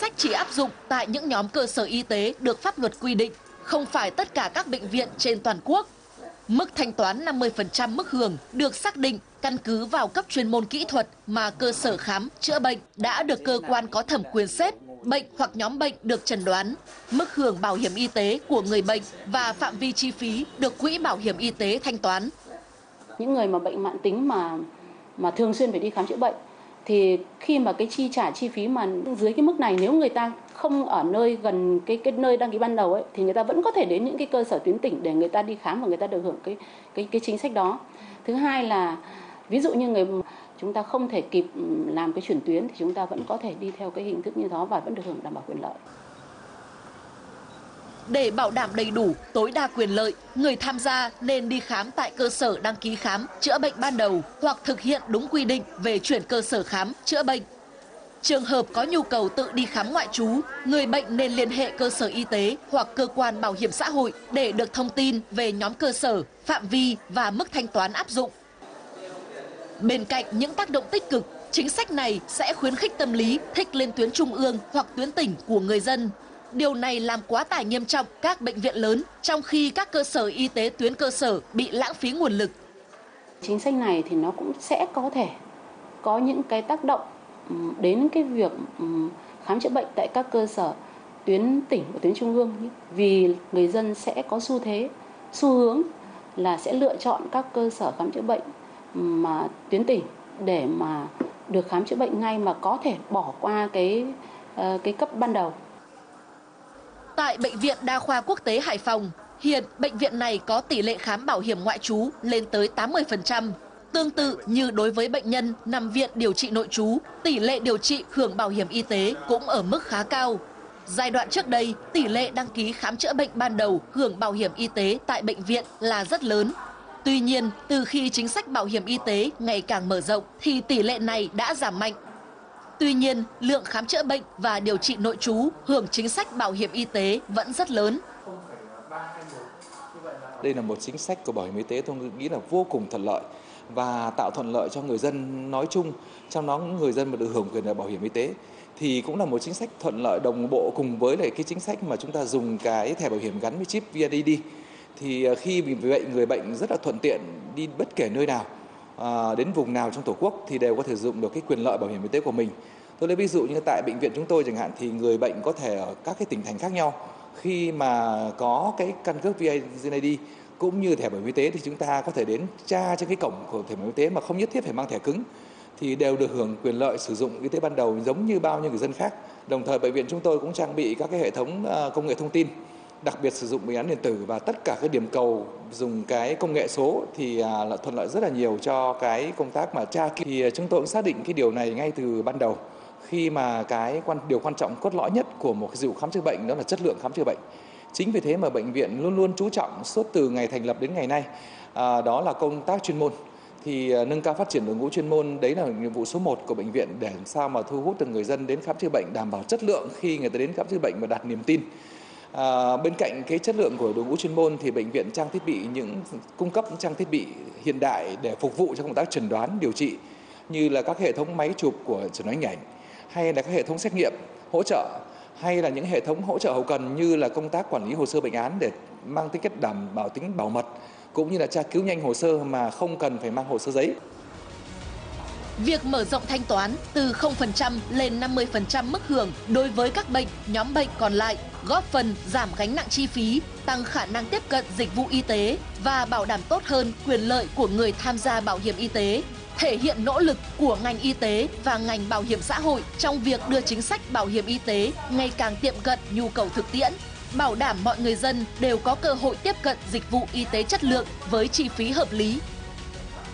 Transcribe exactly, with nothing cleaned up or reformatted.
sách chỉ áp dụng tại những nhóm cơ sở y tế được pháp luật quy định, không phải tất cả các bệnh viện trên toàn quốc. Mức thanh toán năm mươi phần trăm mức hưởng được xác định căn cứ vào cấp chuyên môn kỹ thuật mà cơ sở khám chữa bệnh đã được cơ quan có thẩm quyền xếp, bệnh hoặc nhóm bệnh được chẩn đoán, mức hưởng bảo hiểm y tế của người bệnh và phạm vi chi phí được quỹ bảo hiểm y tế thanh toán. Những người mà bệnh mãn tính mà mà thường xuyên phải đi khám chữa bệnh thì khi mà cái chi trả chi phí mà dưới cái mức này, nếu người ta không ở nơi gần cái cái nơi đăng ký ban đầu ấy thì người ta vẫn có thể đến những cái cơ sở tuyến tỉnh để người ta đi khám và người ta được hưởng cái cái cái chính sách đó. Thứ hai là ví dụ như người chúng ta không thể kịp làm cái chuyển tuyến thì chúng ta vẫn có thể đi theo cái hình thức như đó và vẫn được hưởng đảm bảo quyền lợi. Để bảo đảm đầy đủ, tối đa quyền lợi, người tham gia nên đi khám tại cơ sở đăng ký khám, chữa bệnh ban đầu hoặc thực hiện đúng quy định về chuyển cơ sở khám, chữa bệnh. Trường hợp có nhu cầu tự đi khám ngoại trú, người bệnh nên liên hệ cơ sở y tế hoặc cơ quan bảo hiểm xã hội để được thông tin về nhóm cơ sở, phạm vi và mức thanh toán áp dụng. Bên cạnh những tác động tích cực, chính sách này sẽ khuyến khích tâm lý thích lên tuyến trung ương hoặc tuyến tỉnh của người dân. Điều này làm quá tải nghiêm trọng các bệnh viện lớn, trong khi các cơ sở y tế tuyến cơ sở bị lãng phí nguồn lực. Chính sách này thì nó cũng sẽ có thể có những cái tác động đến cái việc khám chữa bệnh tại các cơ sở tuyến tỉnh và tuyến trung ương, vì người dân sẽ có xu thế, xu hướng là sẽ lựa chọn các cơ sở khám chữa bệnh mà tuyến tỉnh để mà được khám chữa bệnh ngay mà có thể bỏ qua cái cái cấp ban đầu. Tại Bệnh viện Đa khoa Quốc tế Hải Phòng, hiện bệnh viện này có tỷ lệ khám bảo hiểm ngoại trú lên tới tám mươi phần trăm. Tương tự như đối với bệnh nhân nằm viện điều trị nội trú, tỷ lệ điều trị hưởng bảo hiểm y tế cũng ở mức khá cao. Giai đoạn trước đây, tỷ lệ đăng ký khám chữa bệnh ban đầu hưởng bảo hiểm y tế tại bệnh viện là rất lớn. Tuy nhiên, từ khi chính sách bảo hiểm y tế ngày càng mở rộng thì tỷ lệ này đã giảm mạnh. Tuy nhiên, lượng khám chữa bệnh và điều trị nội trú hưởng chính sách bảo hiểm y tế vẫn rất lớn. Đây là một chính sách của bảo hiểm y tế tôi nghĩ là vô cùng thuận lợi và tạo thuận lợi cho người dân nói chung, trong đó người dân mà được hưởng quyền bảo hiểm y tế thì cũng là một chính sách thuận lợi đồng bộ cùng với lại cái chính sách mà chúng ta dùng cái thẻ bảo hiểm gắn với chip vê en a đê. Thì khi vì vậy người bệnh rất là thuận tiện đi bất kể nơi nào, à, đến vùng nào trong Tổ quốc thì đều có thể dùng được cái quyền lợi bảo hiểm y tế của mình. Tôi lấy ví dụ như tại bệnh viện chúng tôi chẳng hạn thì người bệnh có thể ở các cái tỉnh thành khác nhau, khi mà có cái căn cước vê en a đê cũng như thẻ bảo hiểm y tế thì chúng ta có thể đến tra trên cái cổng của thẻ bảo hiểm y tế mà không nhất thiết phải mang thẻ cứng thì đều được hưởng quyền lợi sử dụng y tế ban đầu giống như bao nhiêu người dân khác. Đồng thời bệnh viện chúng tôi cũng trang bị các cái hệ thống công nghệ thông tin, đặc biệt sử dụng bệnh án điện tử và tất cả các điểm cầu dùng cái công nghệ số thì là thuận lợi rất là nhiều cho cái công tác mà tra cứu. Thì chúng tôi cũng xác định cái điều này ngay từ ban đầu, khi mà cái quan điều quan trọng cốt lõi nhất của một cái dịch vụ khám chữa bệnh đó là chất lượng khám chữa bệnh. Chính vì thế mà bệnh viện luôn luôn chú trọng suốt từ ngày thành lập đến ngày nay, à, đó là công tác chuyên môn. Thì à, nâng cao phát triển đội ngũ chuyên môn đấy là nhiệm vụ số một của bệnh viện để làm sao mà thu hút được người dân đến khám chữa bệnh, đảm bảo chất lượng khi người ta đến khám chữa bệnh và đạt niềm tin. À, bên cạnh cái chất lượng của đội ngũ chuyên môn thì bệnh viện trang thiết bị những cung cấp những trang thiết bị hiện đại để phục vụ cho công tác chẩn đoán điều trị, như là các hệ thống máy chụp của chẩn đoán hình ảnh, hay là các hệ thống xét nghiệm hỗ trợ, hay là những hệ thống hỗ trợ hậu cần như là công tác quản lý hồ sơ bệnh án để mang tính chất đảm bảo tính bảo mật, cũng như là tra cứu nhanh hồ sơ mà không cần phải mang hồ sơ giấy. Việc mở rộng thanh toán từ không phần trăm lên năm mươi phần trăm mức hưởng đối với các bệnh, nhóm bệnh còn lại góp phần giảm gánh nặng chi phí, tăng khả năng tiếp cận dịch vụ y tế và bảo đảm tốt hơn quyền lợi của người tham gia bảo hiểm y tế, thể hiện nỗ lực của ngành y tế và ngành bảo hiểm xã hội trong việc đưa chính sách bảo hiểm y tế ngày càng tiệm cận nhu cầu thực tiễn, bảo đảm mọi người dân đều có cơ hội tiếp cận dịch vụ y tế chất lượng với chi phí hợp lý,